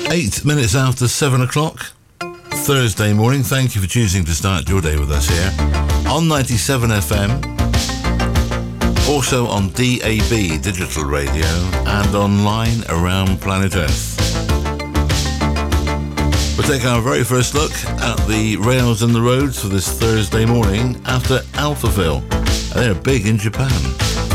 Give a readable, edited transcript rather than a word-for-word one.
8 minutes after 7 o'clock, Thursday morning. Thank you for choosing to start your day with us here on 97 FM, also on DAB, digital radio, and online around planet Earth. We'll take our very first look at the rails and the roads for this Thursday morning after Alphaville. They're big in Japan.